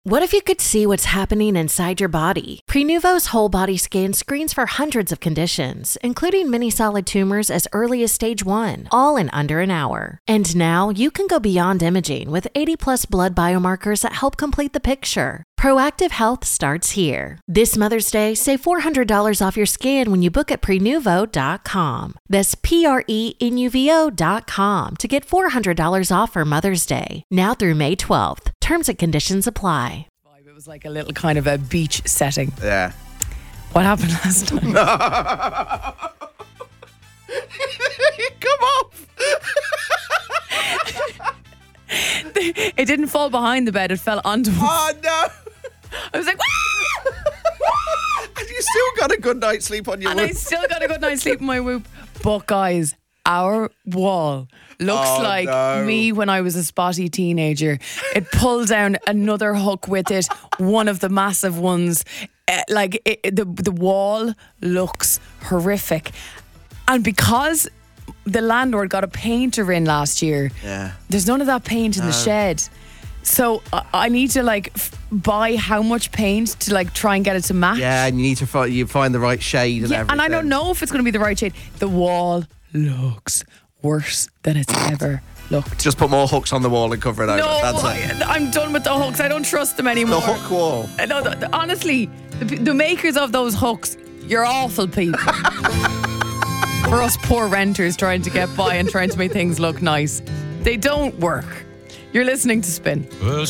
What if you could see what's happening inside your body? Prenuvo's whole body scan screens for hundreds of conditions, including many solid tumors as early as stage 1, all in under an hour. And now you can go beyond imaging with 80 plus blood biomarkers that help complete the picture. Proactive Health starts here. This Mother's Day, save $400 off your scan when you book at Prenuvo.com. That's Prenuvo.com to get $400 off for Mother's Day. Now through May 12th. Terms and conditions apply. It was like a little kind of a beach setting. Yeah. What happened last time? Come off. It didn't fall behind the bed, it fell onto it. Oh, no. I was like, And you still got a good night's sleep on your and I whoop. still got a good night's sleep in my whoop. But guys, our wall looks like me when I was a spotty teenager. It pulled down another hook with it, one of the massive ones. The wall looks horrific. And because the landlord got a painter in last year, there's none of that paint in the shed. So I need to buy how much paint to try and get it to match. Yeah, and you need to find the right shade and everything. And I don't know if it's going to be the right shade. The wall looks worse than it's ever looked. Just put more hooks on the wall and cover it over. No, That's it. I'm done with the hooks. I don't trust them anymore. The hook wall. No, honestly, the makers of those hooks, you're awful people. For us poor renters trying to get by and trying to make things look nice, they don't work. You're listening to Spin. Well,